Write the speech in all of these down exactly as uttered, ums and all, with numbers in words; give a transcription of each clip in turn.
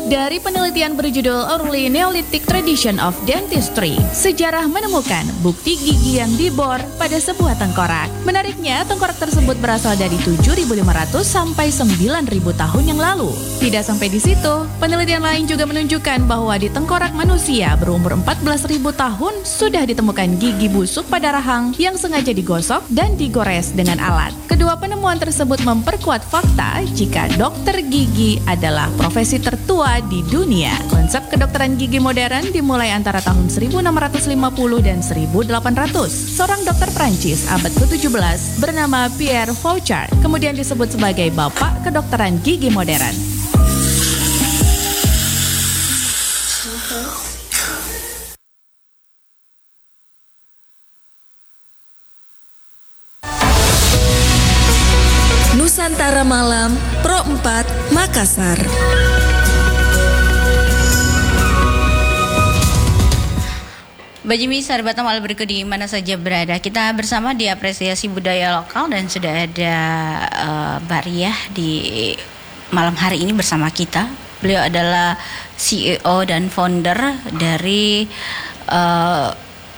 Dari penelitian berjudul Early Neolithic Tradition of Dentistry, sejarah menemukan bukti gigi yang dibor pada sebuah tengkorak. Menariknya, tengkorak tersebut berasal dari tujuh ribu lima ratus sampai sembilan ribu tahun yang lalu. Tidak sampai di situ, penelitian lain juga menunjukkan bahwa di tengkorak manusia berumur empat belas ribu tahun sudah ditemukan gigi busuk pada rahang yang sengaja digosok dan digores dengan alat. Kedua penemuan tersebut memperkuat fakta jika dokter gigi adalah profesi tertua di dunia. Konsep kedokteran gigi modern dimulai antara tahun seribu enam ratus lima puluh dan seribu delapan ratus. Seorang dokter Prancis abad ke tujuh belas bernama Pierre Fauchard kemudian disebut sebagai bapak kedokteran gigi modern. Nusantara Malam Pro empat Makassar. Mbak Jimmy, sahabat amal berikut di mana saja berada, kita bersama di apresiasi budaya lokal dan sudah ada uh, Mbak Riah di malam hari ini bersama kita. Beliau adalah C E O dan founder dari uh,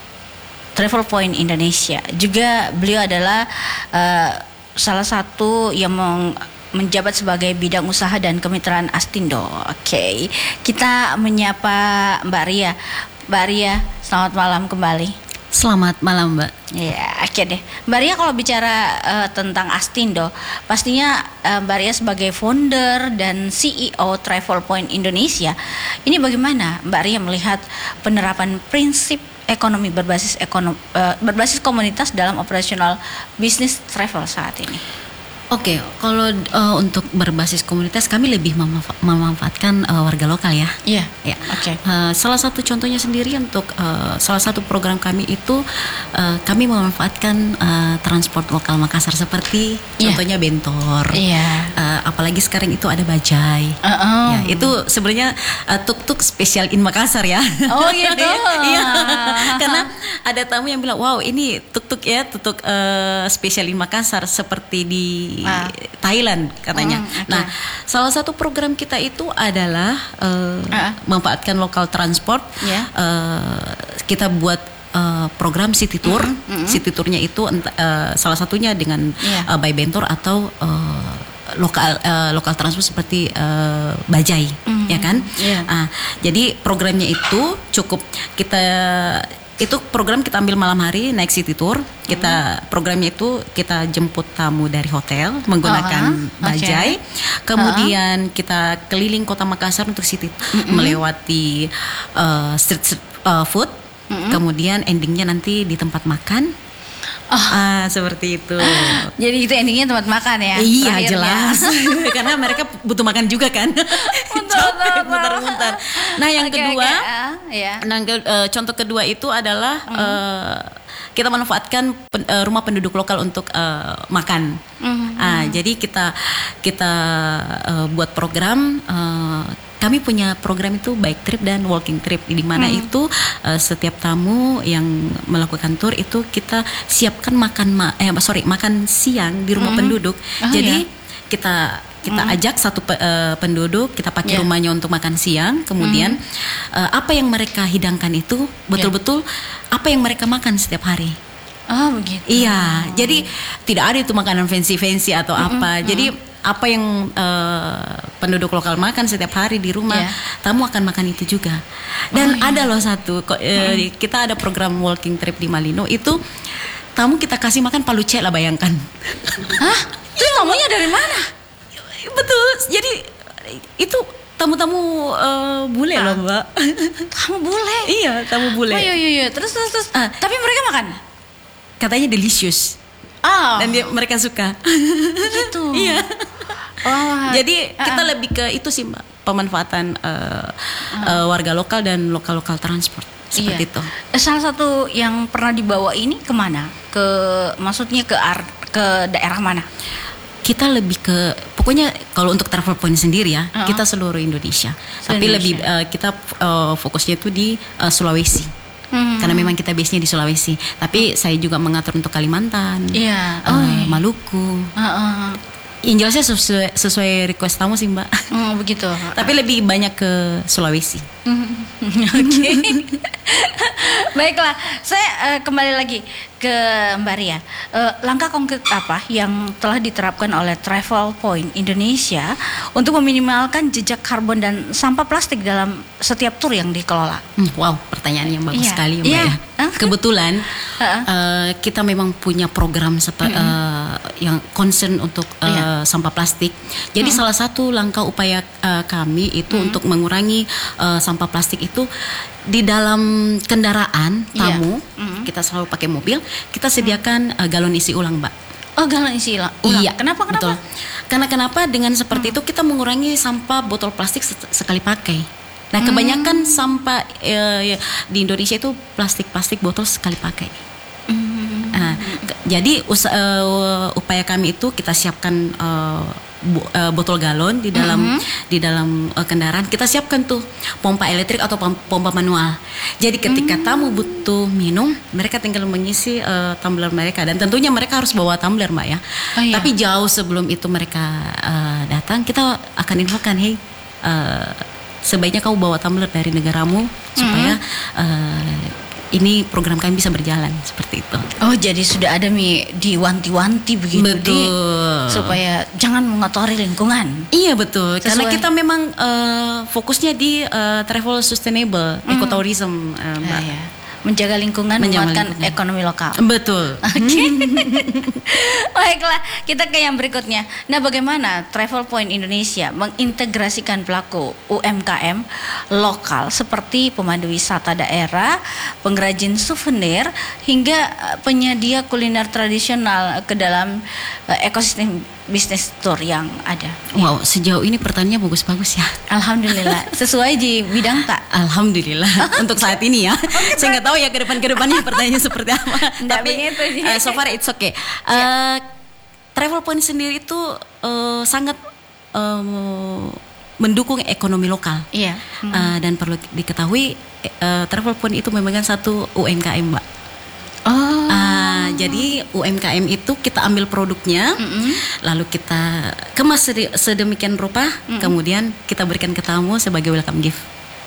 Travel Point Indonesia. Juga beliau adalah uh, salah satu yang meng menjabat sebagai bidang usaha dan kemitraan Astindo. Oke, okay. Kita menyapa Mbak Ria. Mbak Ria, selamat malam kembali. Selamat malam, Mbak. Ya, oke okay deh. Mbak Ria, kalau bicara uh, tentang Astindo, pastinya uh, Mbak Ria sebagai founder dan C E O Travel Point Indonesia, ini bagaimana Mbak Ria melihat penerapan prinsip ekonomi berbasis ekonomi uh, berbasis komunitas dalam operasional bisnis travel saat ini? Oke, okay, kalau uh, untuk berbasis komunitas kami lebih memanfa- memanfaatkan uh, warga lokal ya. Iya. Yeah. Oke. Okay. Uh, salah satu contohnya sendiri untuk uh, salah satu program kami itu uh, kami memanfaatkan uh, transport lokal Makassar seperti yeah. contohnya bentor. Iya. Yeah. Uh, apalagi sekarang itu ada bajai. Uh-uh. Ya, itu sebenarnya uh, tuk-tuk spesial in Makassar ya. Oh gitu. Iya. Karena ada tamu yang bilang, wow ini tuk-tuk ya, tuk-tuk uh, spesial in Makassar seperti di Ah. Thailand katanya. Mm, okay. Nah, salah satu program kita itu adalah uh, uh. memanfaatkan lokal transport. Yeah. Uh, kita buat uh, program city tour. Mm-hmm. City tournya itu uh, salah satunya dengan yeah. uh, by bentor atau uh, lokal uh, lokal transport seperti uh, bajai, mm-hmm. ya kan? Yeah. Uh, jadi programnya itu cukup kita itu program kita ambil malam hari naik city tour. Kita hmm. programnya itu kita jemput tamu dari hotel menggunakan uh-huh. bajai. Okay. Kemudian uh-huh. kita keliling kota Makassar untuk city uh-huh. melewati uh, street uh, food. Uh-huh. Kemudian endingnya nanti di tempat makan. Oh. Ah, seperti itu. Jadi itu endingnya tempat makan ya? Iya, akhirnya. Jelas. Karena mereka butuh makan juga kan. Muter-muter. Nah, yang okay, kedua, okay. Uh, yeah. nah, uh, contoh kedua itu adalah mm. uh, kita manfaatkan pen, uh, rumah penduduk lokal untuk uh, makan. Mm. Uh, jadi kita kita uh, buat program. Uh, Kami punya program itu bike trip dan walking trip, di mana hmm. itu uh, setiap tamu yang melakukan tour itu kita siapkan makan ma- eh sorry makan siang di rumah hmm. penduduk. Oh, jadi ya? kita kita hmm. ajak satu pe- uh, penduduk, kita pakai yeah. rumahnya untuk makan siang. Kemudian hmm. uh, apa yang mereka hidangkan itu betul-betul yeah. apa yang mereka makan setiap hari. Oh begitu. Iya, oh. jadi tidak ada itu makanan fancy-fancy atau mm-hmm. apa. Jadi apa yang uh, penduduk lokal makan setiap hari di rumah, yeah. tamu akan makan itu juga. Dan oh, ada yeah. loh satu, uh, hmm. kita ada program walking trip di Malino itu tamu kita kasih makan paluce lah, bayangkan. Hah? Itu tamunya dari mana? Betul. Jadi itu tamu-tamu uh, bule ah. loh, Mbak. Tamu bule? Iya, tamu bule. Oh iya iya iya. Terus terus terus. Uh, tapi mereka makan? Katanya delicious. Oh. Dan dia, mereka suka. Gitu. Iya. Oh. Jadi uh-uh. kita lebih ke itu sih, Mbak, pemanfaatan uh, uh. Uh, warga lokal dan lokal-lokal transport seperti iya. itu. Salah satu yang pernah dibawa ini kemana? Ke maksudnya ke ar- ke daerah mana? Kita lebih ke pokoknya kalau untuk Travel Point sendiri ya, uh-huh. kita seluruh Indonesia. Seluruh Tapi Indonesia. lebih uh, kita uh, fokusnya itu di uh, Sulawesi. Hmm. Karena memang kita base-nya di Sulawesi. Tapi saya juga mengatur untuk Kalimantan, yeah. uh, oh, iya. Maluku. Uh-uh. Yang jelasnya sesuai, sesuai request tamu sih Mbak. Hmm, begitu. Tapi lebih banyak ke Sulawesi. Oke. Baiklah, saya uh, kembali lagi ke Mbak Ria. Uh, langkah konkret apa yang telah diterapkan oleh Travel Point Indonesia untuk meminimalkan jejak karbon dan sampah plastik dalam setiap tur yang dikelola? Hmm, wow, pertanyaan yang bagus Iya. sekali Mbak Iya. ya. Hah? Kebetulan Ha-ha. uh, kita memang punya program sepa- uh, yang concern untuk uh, Iya. sampah plastik. Jadi salah satu langkah upaya uh, kami itu untuk mengurangi uh, sampah plastik itu di dalam kendaraan Iya. tamu, Mm. kita selalu pakai mobil, kita sediakan uh, galon isi ulang, Mbak. Oh, galon isi ulang. ulang. Iya, Kenapa? Kenapa? betul. Karena kenapa dengan seperti itu kita mengurangi sampah botol plastik se- sekali pakai. Nah, kebanyakan sampah eh, ya, di Indonesia itu plastik-plastik botol sekali pakai. Nah, ke- jadi usa- eh, upaya kami itu kita siapkan eh, bo- eh, botol galon di dalam di dalam eh, kendaraan. Kita siapkan tuh pompa elektrik atau pom- pompa manual. Jadi ketika tamu butuh minum, mereka tinggal mengisi eh, tumbler mereka dan tentunya mereka harus bawa tumbler, Mbak ya. Oh, iya. Tapi jauh sebelum itu mereka eh, datang, kita akan infokan, hey, eh, sebaiknya kau bawa tumbler dari negaramu supaya eh, ini program kami bisa berjalan seperti itu. Oh, jadi sudah ada mi diwanti-wanti begitu Betul. Di, supaya jangan mengotori lingkungan. Iya betul, karena Sesuai. kita memang eh, fokusnya di eh, travel sustainable, ecotourism, eh, Mbak. Ah, ya. Menjaga lingkungan, Menjaga menguatkan lingkungan. ekonomi lokal. Betul. Oke. Baiklah, kita ke yang berikutnya. Nah, bagaimana Travel Point Indonesia mengintegrasikan pelaku U M K M lokal seperti pemandu wisata daerah, pengrajin souvenir, hingga eh, penyedia kuliner tradisional ke dalam eh, ekosistem bisnis tour yang ada? Wow, sejauh ini pertanyaannya bagus-bagus ya. Alhamdulillah, sesuai di bidang tak? Alhamdulillah untuk saat ini ya. Saya nggak tahu ya ke depan ke depannya pertanyaannya seperti apa. Nggak Tapi begitu sih. eh, so far it's okay. Eh, Travel Point sendiri itu eh, sangat eh, mendukung ekonomi lokal. Iya. Eh, dan perlu diketahui eh, Travel Point itu memegang satu U M K M, Mbak. Oh. Ah, jadi U M K M itu kita ambil produknya, lalu kita kemas sedi- sedemikian rupa, kemudian kita berikan ke tamu sebagai welcome gift.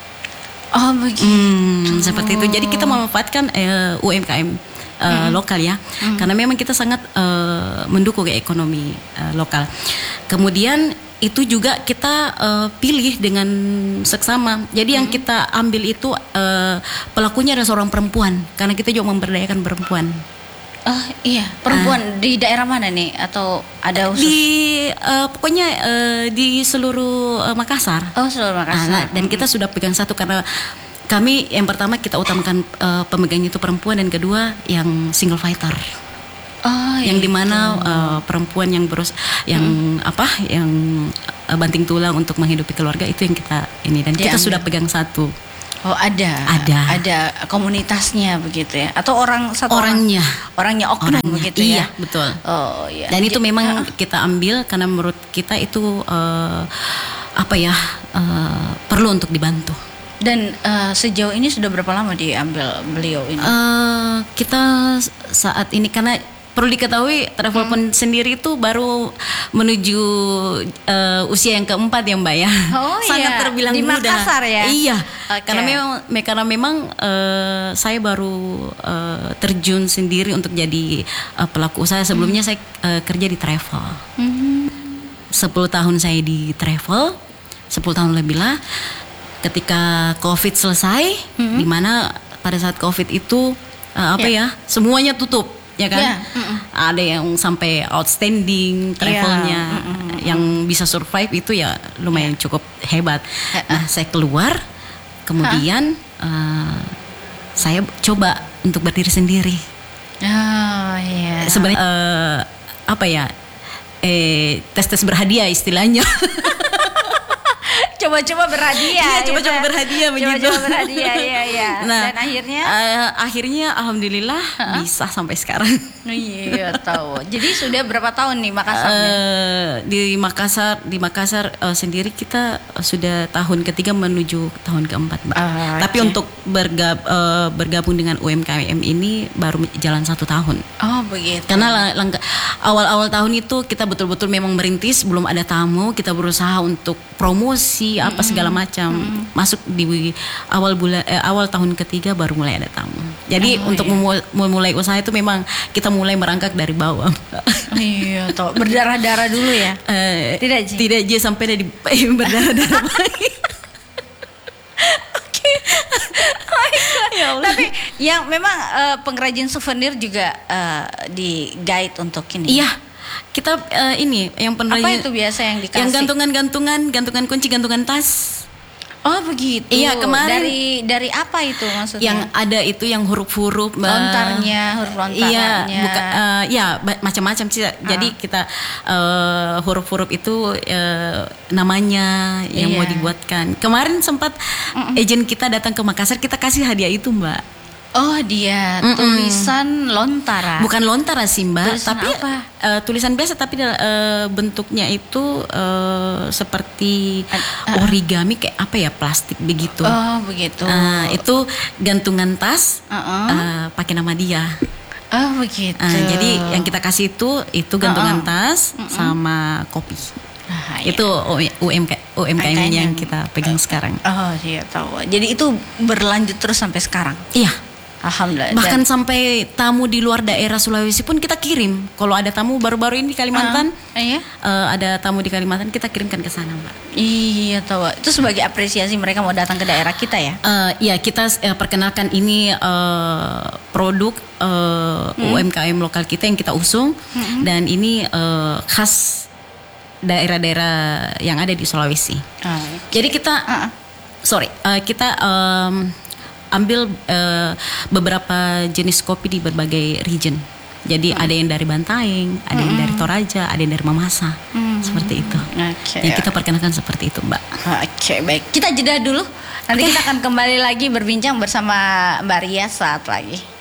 Oh, begitu. Hmm, seperti itu. Jadi kita memanfaatkan eh, U M K M eh, lokal ya, karena memang kita sangat eh, mendukung ekonomi eh, lokal. Kemudian itu juga kita eh, pilih dengan seksama. Jadi yang kita ambil itu eh, pelakunya adalah seorang perempuan, karena kita juga memberdayakan perempuan. Oh, iya. Perempuan di daerah mana nih? Atau ada khusus? Di eh, pokoknya eh, di seluruh eh, Makassar. Oh, seluruh Ah, Makassar. nah, dan kita sudah pegang satu karena kami yang pertama kita utamakan eh, pemegangnya itu perempuan dan kedua yang single fighter. Oh, Yang iya. dimana eh, perempuan yang berus yang apa yang eh, banting tulang untuk menghidupi keluarga itu yang kita ini dan kita Diambil. sudah pegang satu Oh, ada. Ada. Ada komunitasnya begitu ya. Atau orang satu orangnya orang, orangnya oknum orangnya begitu iya ya. betul. Oh, iya. Dan itu Jadi- memang kita ambil karena menurut kita itu eh, apa ya eh, perlu untuk dibantu. Dan eh, sejauh ini sudah berapa lama diambil beliau ini? Eh, kita saat ini karena perlu diketahui Travel Point sendiri itu baru menuju eh, usia yang keempat ya Mbak ya. Oh, Sangat iya. terbilang Di muda. Makassar ya? Iya. Oke. Karena memang me- karena memang eh, saya baru eh, terjun sendiri untuk jadi eh, pelaku usaha. Sebelumnya saya eh, kerja di travel. sepuluh tahun saya di travel, sepuluh tahun lebih lah. Ketika Covid selesai, di mana pada saat Covid itu eh, apa ya, semuanya tutup, ya kan? Ya, mm-mm. Ada yang sampai outstanding travelnya, yang bisa survive itu ya lumayan cukup hebat. Nah, saya keluar, kemudian eh, saya coba untuk berdiri sendiri. Oh, iya. Sebenarnya eh, apa ya? Eh, tes-tes berhadiah istilahnya. coba-coba berhadiah. Iya, coba-coba gitu. berhadiah begitu. Coba-coba berhadiah, iya iya. Nah, dan akhirnya uh, akhirnya alhamdulillah uh-huh. bisa sampai sekarang. Iya, tahu. Jadi sudah berapa tahun nih Makassar? Uh, di Makassar, di Makassar uh, sendiri kita uh, sudah tahun ketiga menuju tahun keempat, Mbak. Uh, Tapi okay. untuk bergab, uh, bergabung dengan U M K M ini baru jalan satu tahun. Oh, begitu. Karena lang- awal-awal tahun itu kita betul-betul memang merintis, belum ada tamu, kita berusaha untuk promosi apa segala macam. Mm-hmm. Masuk di awal bulan eh, awal tahun ketiga baru mulai ada tamu. Jadi oh, untuk iya. memulai, memulai usaha itu memang kita mulai merangkak dari bawah. Iya, toh berdarah-darah dulu ya. Uh, tidak Ji. Tidak Ji sampai dari eh, berdarah-darah. Oke. Ya tapi yang memang uh, pengrajin souvenir juga uh, di guide untuk ini. Iya. Kita uh, ini yang pengrajin. Apa itu biasa yang dikasih? Yang gantungan-gantungan, gantungan kunci, gantungan tas. Oh begitu. Iya kemarin. Dari dari apa itu maksudnya? Yang ada itu yang huruf-huruf lontarnya, huruf lontarnya. Iya, buka, uh, ya macam-macam sih. Uh. Jadi kita uh, huruf-huruf itu uh, namanya yang iya. mau dibuatkan. Kemarin sempat Mm-mm. agent kita datang ke Makassar, kita kasih hadiah itu, Mbak. Oh dia Mm-mm. tulisan lontara. Bukan lontara sih Mbak, tulisan tapi apa? Uh, tulisan biasa tapi uh, bentuknya itu uh, seperti uh, origami kayak apa ya, plastik begitu. Oh begitu. Uh, itu gantungan tas uh-uh. uh, pakai nama dia. Oh begitu. Uh, jadi yang kita kasih itu itu gantungan uh-uh. tas uh-uh. sama kopi. Ah, itu iya. U M K U M K M yang kita pegang uh, sekarang. Oh iya tahu. Jadi itu berlanjut terus sampai sekarang. Iya. Alhamdulillah. Bahkan dan, sampai tamu di luar daerah Sulawesi pun kita kirim. Kalau ada tamu baru-baru ini di Kalimantan, uh, iya? uh, ada tamu di Kalimantan, kita kirimkan ke sana, Mbak. Iya tahu. Itu sebagai apresiasi mereka mau datang ke daerah kita ya? Uh, ya kita uh, perkenalkan ini uh, produk uh, hmm. U M K M lokal kita yang kita usung hmm. dan ini uh, khas daerah-daerah yang ada di Sulawesi. Oh, okay. Jadi kita, uh-uh. sorry, uh, kita um, ambil uh, beberapa jenis kopi di berbagai region. Jadi hmm. ada yang dari Bantaeng, ada hmm. yang dari Toraja, ada yang dari Mamasa, hmm. seperti itu. Okay. Jadi kita perkenalkan seperti itu, Mbak. Oke, okay, baik. Kita jeda dulu. Nanti okay. kita akan kembali lagi berbincang bersama Mbak Ria saat lagi.